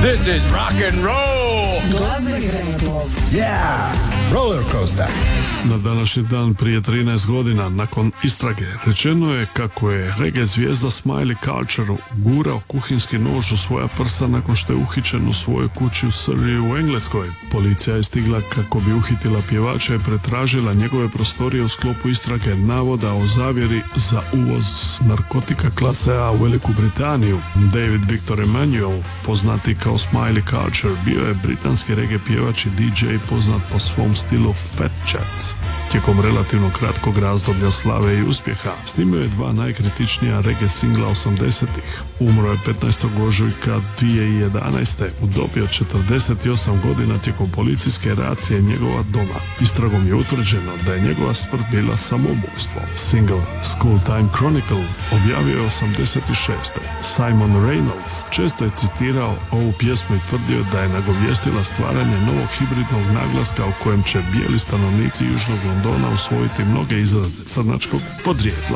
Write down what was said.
This is rock and roll. Glazbeni vremeplov. Yeah! Roller coaster. Na današnji dan prije 13 godina nakon istrage rečeno je kako je reggae zvijezda Smiley Culture gurao kuhinski nož u svoja prsa nakon što je uhićen u svojoj kući u Surrey u Engleskoj. Policija je stigla kako bi uhitila pjevača i pretražila njegove prostorije u sklopu istrage navoda o zavjeri za uvoz narkotika klase A u Veliku Britaniju. David Victor Emanuel, poznati kao Smiley Culture, bio je britanski reggae pjevač i DJ poznat po svom stilu Fat Chat. Tijekom relativno kratkog razdoblja slave i uspjeha snimio je 2 najkritičnija reggae singla 80-ih. Umro je 15. ožujka 2011. u dobi od 48 godina tijekom policijske racije njegova doma. Istragom je utvrđeno da je njegova smrt bila samoubojstvo. Single School Time Chronicle objavio je 86. Simon Reynolds često je citirao ovu pjesmu i tvrdio da je nagovijestila stvaranje novog hibridnog naglaska u kojem će bijeli stanovnici južnog Londona usvojiti mnoge izraze crnačkog podrijetla.